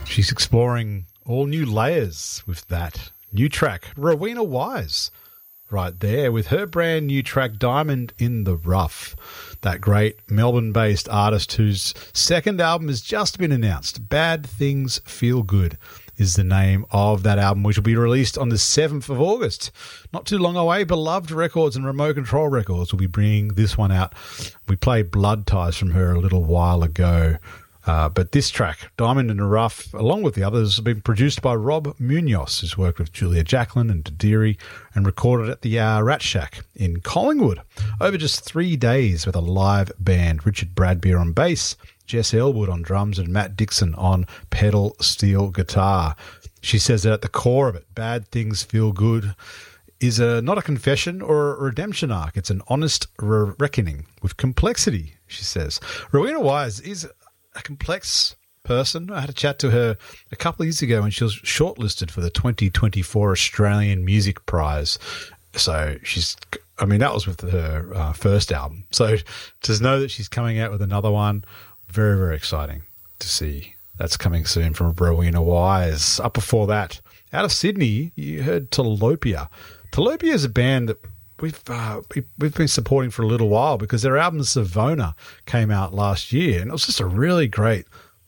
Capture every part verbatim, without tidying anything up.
She's exploring all new layers with that new track, Rowena Wise, right there with her brand new track, Diamond in the Rough. That great Melbourne-based artist whose second album has just been announced. Bad Things Feel Good is the name of that album, which will be released on the seventh of August. Not too long away. Beloved Records and Remote Control Records will be bringing this one out. We played Blood Ties from her a little while ago. Uh, but this track, Diamond in the Rough, along with the others, have been produced by Rob Munoz, who's worked with Julia Jacklin and Dadiri and recorded at the uh, Rat Shack in Collingwood over just three days with a live band. Richard Bradbeer on bass, Jess Elwood on drums, and Matt Dixon on pedal steel guitar. She says that at the core of it, Bad Things Feel Good is a, not a confession or a redemption arc. It's an honest re- reckoning with complexity, she says. Rowena Wise is a complex person. I had a chat to her a couple of years ago when she was shortlisted for the twenty twenty-four Australian Music Prize. So she's, I mean, that was with her uh, first album. So to know that she's coming out with another one, very, very exciting to see. That's coming soon from Rowena Wise. Up before that, out of Sydney, you heard Tilopia. Tilopia is a band that We've uh, we've been supporting for a little while because their album Savona came out last year, and it was just a really great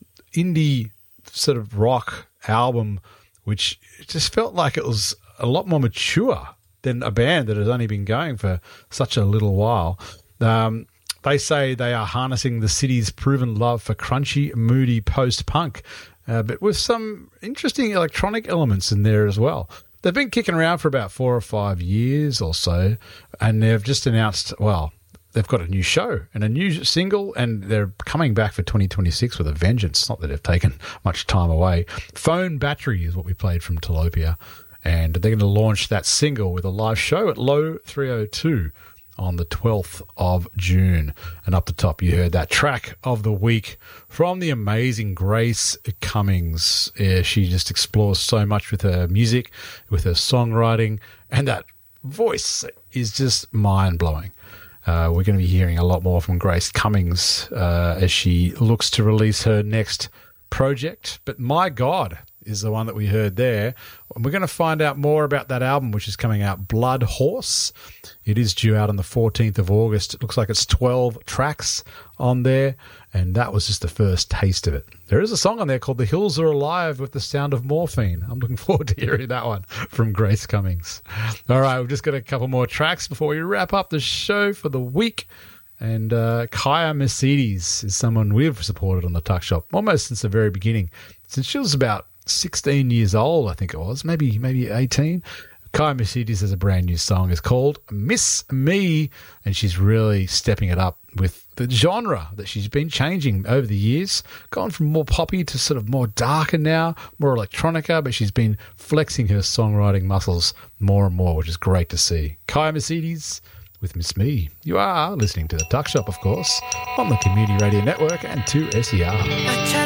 indie sort of rock album, which just felt like it was a lot more mature than a band that has only been going for such a little while. Um, they say they are harnessing the city's proven love for crunchy, moody post-punk, uh, but with some interesting electronic elements in there as well. They've been kicking around for about four or five years or so, and they've just announced, well, they've got a new show and a new single, and they're coming back for twenty twenty-six with a vengeance. Not that they've taken much time away. Phone Battery is what we played from Tilopia, and they're going to launch that single with a live show at Low three oh two on the twelfth of June. And up the top, you heard that track of the week from the amazing Grace Cummings. Yeah, she just explores so much with her music, with her songwriting, and that voice is just mind-blowing. Uh, we're going to be hearing a lot more from Grace Cummings uh, as she looks to release her next project. But My God is the one that we heard there. And we're going to find out more about that album, which is coming out, Blood Horse. It is due out on the fourteenth of August. It looks like it's twelve tracks on there, and that was just the first taste of it. There is a song on there called The Hills Are Alive with the Sound of Morphine. I'm looking forward to hearing that one from Grace Cummings. All right, we've just got a couple more tracks before we wrap up the show for the week. And uh, Kaya Mercedes is someone we've supported on the Tuck Shop almost since the very beginning, since she was about sixteen years old, I think it was, maybe maybe eighteen. Kaya Mercedes has a brand new song. It's called Miss Me, and she's really stepping it up with the genre that she's been changing over the years, gone from more poppy to sort of more darker now, more electronica, but she's been flexing her songwriting muscles more and more, which is great to see. Kaya Mercedes with Miss Me. You are listening to the Tuck Shop, of course, on the Community Radio Network and two S E R.